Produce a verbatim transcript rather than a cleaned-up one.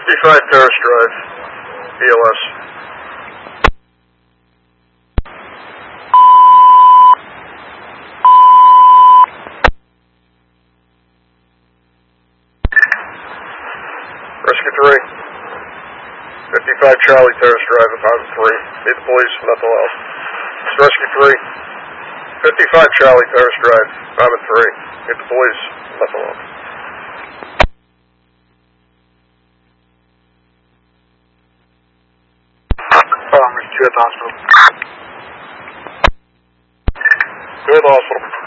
fifty-five Terrace Drive, B L S. Rescue three. fifty-five Charlie Terrace Drive, apartment three. Need the police, nothing else. It's Rescue three. fifty-five Charlie Terrace Drive, apartment three. Need the police, nothing else. Um, Rescue at the hospital. Go to the hospital.